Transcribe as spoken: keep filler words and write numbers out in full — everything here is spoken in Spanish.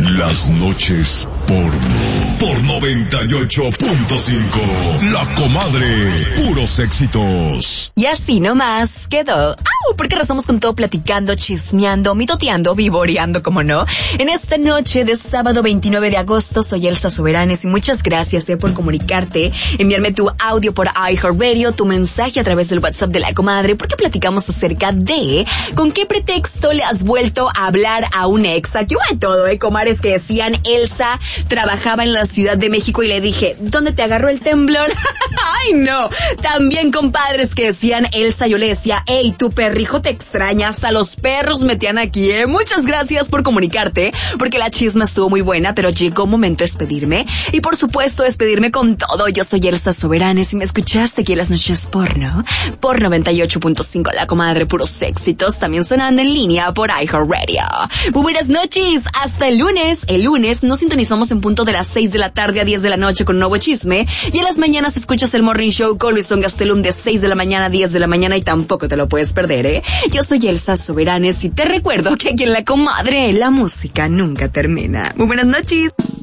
Las noches porno. Por noventa y ocho punto cinco. La Comadre. Puros éxitos. Y así nomás quedó. ¡Au! Porque rezamos con todo platicando, chismeando, mitoteando, vivoreando, como no. En esta noche de sábado veintinueve de agosto, soy Elsa Soberanes y muchas gracias eh, por comunicarte, enviarme tu audio por iHeartRadio, tu mensaje a través del WhatsApp de La Comadre, porque platicamos acerca de con qué pretexto le has vuelto a hablar a un ex. Aquí hubo de todo, eh, comadres que decían, Elsa trabajaba en la Ciudad de México y le dije, ¿dónde te agarró el temblor? ¡Ay, no! También compadres que decían, Elsa, yo le decía, hey, tu perrijo te extraña, hasta los perros metían aquí, ¿eh? Muchas gracias por comunicarte, porque la chisma estuvo muy buena, pero llegó momento de despedirme. Y por supuesto, despedirme con todo. Yo soy Elsa Soberanes y me escuchaste aquí en las noches porno, por noventa y ocho punto cinco, La Comadre, puros éxitos, también sonando en línea por iHeartRadio. Muy buenas noches, hasta el lunes. El lunes nos sintonizamos en punto de las seis de la tarde a diez de la noche con un nuevo chisme, y en las mañanas escuchas el Morning Show con Luis Gastelum de seis de la mañana a diez de la mañana y tampoco te lo puedes perder, ¿eh? Yo soy Elsa Soberanes y te recuerdo que aquí en La Comadre la música nunca termina. Muy buenas noches.